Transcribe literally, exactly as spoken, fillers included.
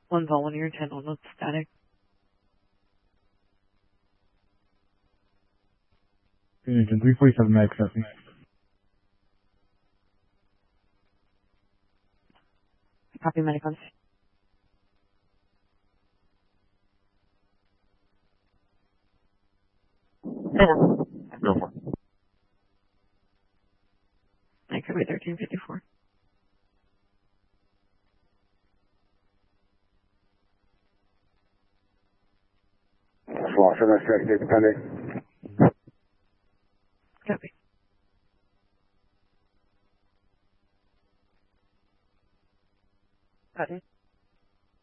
One vol, one year, ten, one with static. Agent three forty-seven, mag accepting. Copy medicals. Go for it. I could be thirteen fifty-four. Slosh, next track, depending.